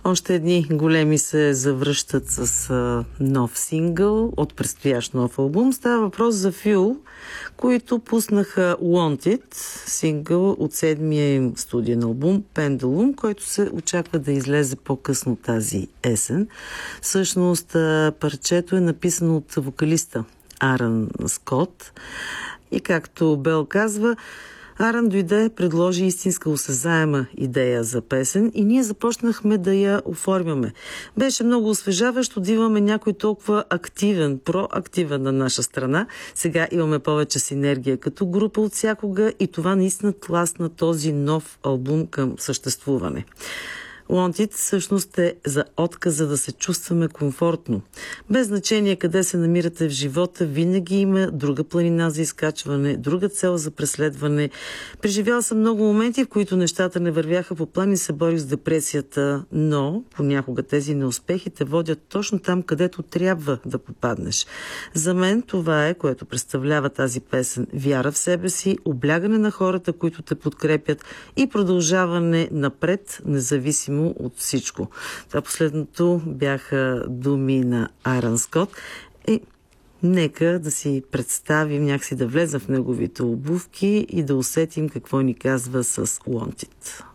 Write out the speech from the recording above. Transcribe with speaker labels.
Speaker 1: Още едни големи се завръщат с нов сингъл от предстоящ нов албум. Става въпрос за Fuel, които пуснаха Wanted, сингъл от седмия им студиен албум Pendulum, който се очаква да излезе по-късно тази есен. Всъщност парчето е написано от вокалиста Арън Скот и както Бел казва, Арън дойде, предложи истинска осезаема идея за песен и ние започнахме да я оформяме. Беше много освежаващо да имаме някой толкова активен, проактивен на наша страна. Сега имаме повече синергия като група от всякога и това наистина тласна този нов албум към съществуване. Wanted всъщност е за отказа да се чувстваме комфортно. Без значение къде се намирате в живота, винаги има друга планина за изкачване, друга цел за преследване. Преживял съм много моменти, в които нещата не вървяха по план и се борих с депресията, но понякога тези неуспехи те водят точно там, където трябва да попаднеш. За мен това е, което представлява тази песен. Вяра в себе си, облягане на хората, които те подкрепят и продължаване напред, независимо от всичко. Това последното бяха думи на Арън Скот. Нека да си представим, някакси да влезем в неговите обувки и да усетим какво ни казва с Wanted.